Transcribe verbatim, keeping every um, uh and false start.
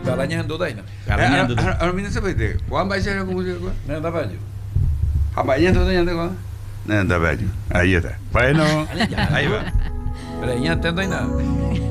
Galañas en Dudaina. Galañas en Dudaina. Ahora mira seperti, kuan baca aku musik kuan. Nah, apa aja? Habanya tu yang tu kuan. Nah, tak baju. Ahí está. Bueno, ahí va. Pero ahí ya entiendo y nada.